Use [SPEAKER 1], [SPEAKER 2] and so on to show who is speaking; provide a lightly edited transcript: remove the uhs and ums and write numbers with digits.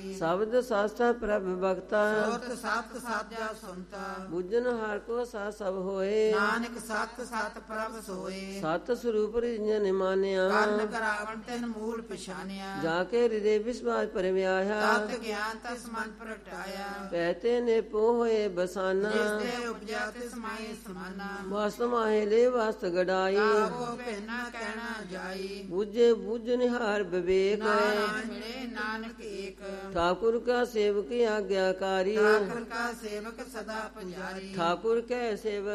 [SPEAKER 1] ਸ਼ਬਦ ਸਾਸਤਾ ਪ੍ਰਭ ਭਗਤਾ
[SPEAKER 2] ਸੁਰਤ ਸਤ ਸਾਜਾ ਸੁਨਤਾ
[SPEAKER 1] ਬੁੱਝਨ ਹਰ ਕੋ ਸਾ ਸਭ ਹੋਏ
[SPEAKER 2] ਨਾਨਕ ਸਤ ਸਤ ਪ੍ਰਭ ਸੋਏ
[SPEAKER 1] ਸਤ ਸਰੂਪ ਰਿਜਨ ਮਾਨਿਆ
[SPEAKER 2] ਕਰਨ ਕਰਾਵਣ ਤਿਨ ਮੂਲ ਪਛਾਨਿਆ
[SPEAKER 1] ਜਾ ਕੇ ਹਿਰਦੇ ਵਿਸਵਾਸ ਪਰਵਿਆਇਆ
[SPEAKER 2] ਤਤ ਗਿਆਨ ਤਸ ਮਨ ਪ੍ਰਗਟਾਇਆ
[SPEAKER 1] ਪਹਿਤੇ ਨੇ ਪੋ ਹੋਏ ਬਸਾਨਾ
[SPEAKER 2] ਜਿਸ ਤੇ ਉਪਜਾ ਤਿਸ ਮਾਏ ਸਮਾਨਾ
[SPEAKER 1] ਵਸਤ ਮਾਹੇ ਲੈ ਵਸਤ ਗੜਾਈ
[SPEAKER 2] ਕਾਹੋ ਪਹਿਨਾ ਕਹਿਣਾ ਜਾਈ
[SPEAKER 1] ਬੁਝੇ ਬੁਝ ਨਿਹਾਰ ਵਿਵੇਕ
[SPEAKER 2] ਨਾਰਾਇਣ ਮਿਲੇ ਨਾਨਕ ਏਕ
[SPEAKER 1] ठाकुर का सेवक आज्ञाकारी
[SPEAKER 2] ठाकुर का सेवक सदा पुजारी
[SPEAKER 1] ठाकुर के सेवक